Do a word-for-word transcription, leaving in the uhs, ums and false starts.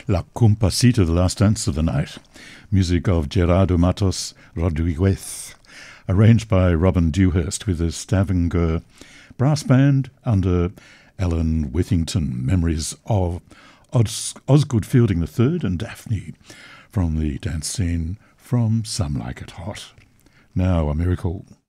La Compasita, the last dance of the night. Music of Gerardo Matos Rodriguez, arranged by Robin Dewhurst with the Stavanger Brass Band under Alan Withington. Memories of Os- Osgood Fielding the third and Daphne from the dance scene from Some Like It Hot. Now, a miracle.